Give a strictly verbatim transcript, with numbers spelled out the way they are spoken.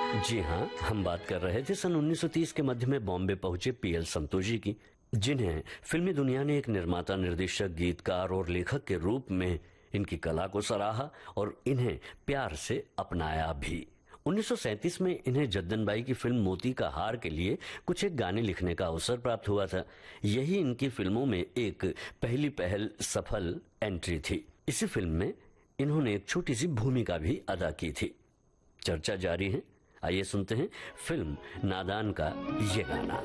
जी हाँ, हम बात कर रहे थे सन उन्नीस सौ तीस के मध्य में बॉम्बे पहुंचे पीएल संतोषी की, जिन्हें फिल्मी दुनिया ने एक निर्माता, निर्देशक, गीतकार और लेखक के रूप में इनकी कला को सराहा और इन्हें प्यार से अपनाया भी। उन्नीस सौ सैंतीस में इन्हें जद्दन बाई की फिल्म मोती का हार के लिए कुछ एक गाने लिखने का अवसर प्राप्त हुआ था। यही इनकी फिल्मों में एक पहली पहल सफल एंट्री थी। इसी फिल्म में इन्होंने एक छोटी सी भूमिका भी अदा की थी। चर्चा जारी है, आइए सुनते हैं फिल्म नादान का ये गाना।